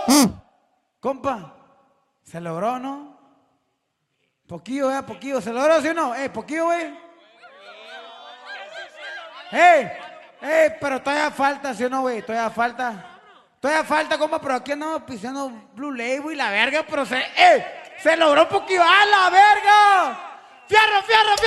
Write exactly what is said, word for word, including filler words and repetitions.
Compa, se logró, ¿no? Poquillo, eh, poquillo. ¿Se logró, sí o no? Eh, poquillo, güey. ¡Ey! ¡Ey! Pero todavía falta, ¿sí o no, güey? Todavía falta. Todavía falta, compa, pero aquí andamos pisando Blue Label y la verga, pero se... ¡Ey! ¡Se logró poquillo! ¡A la verga! ¡Fierro, fierro, fierro!